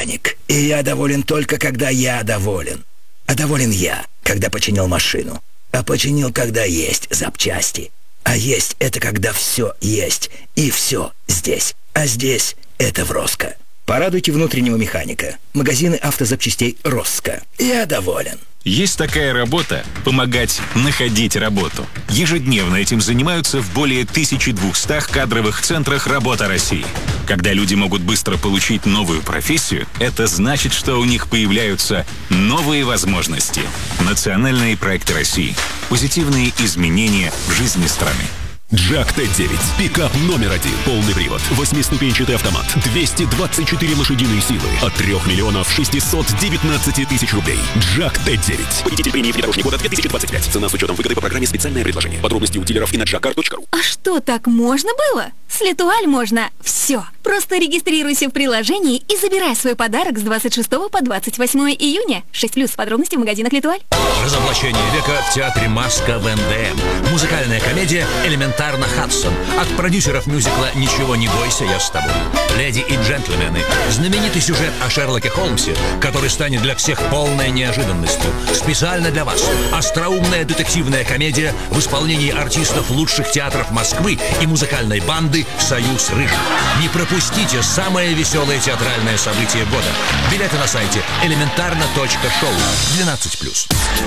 механик. И я доволен только, когда я доволен. А доволен я, когда починил машину. А починил, когда есть запчасти. А есть — это когда все есть. И все здесь. А здесь — это в Роско. Порадуйте внутреннего механика. Магазины автозапчастей Роско. Я доволен. Есть такая работа – помогать находить работу. Ежедневно этим занимаются в более 1200 кадровых центрах «Работа России». Когда люди могут быстро получить новую профессию, это значит, что у них появляются новые возможности. Национальные проекты России. Позитивные изменения в жизни страны. Джак Т-9. Пикап номер 1. Полный привод. 8-ступенчатый автомат. 224 лошадиные силы. От 3 миллионов 619 тысяч рублей. Джак Т-9. Победитель премии «Внедорожник года» 2025. Цена с учетом выгоды по программе «Специальное предложение». Подробности у дилеров и на jackcar.ru. А что, так можно было? С Летуаль можно все. Просто регистрируйся в приложении и забирай свой подарок с 26 по 28 июня. 6+, подробности в магазинах Летуаль. Разоблачение века в театре «Маска» в НДМ. Музыкальная комедия «Элементарно Хадсон» от продюсеров мюзикла «Ничего не бойся, я с тобой». Леди и джентльмены. Знаменитый сюжет о Шерлоке Холмсе, который станет для всех полной неожиданностью. Специально для вас. Остроумная детективная комедия в исполнении артистов лучших театров Москвы и музыкальной банды «Союз Рыжих». Не пропустите самое веселое театральное событие года. Билеты на сайте elementarno.show. 12+.